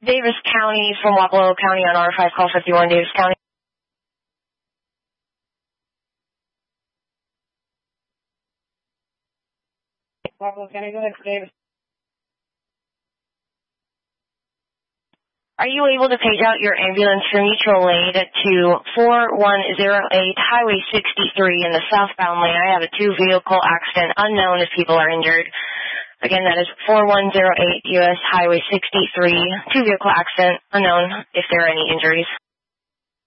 Davis County from Wapello County on R5, call 51, Davis County. Wapello County, go ahead, Davis. Are you able to page out your ambulance for mutual aid to 4108 Highway 63 in the southbound lane? I have a 2-vehicle accident, unknown if people are injured. Again, that is 4108 US Highway 63, 2-vehicle accident, unknown if there are any injuries.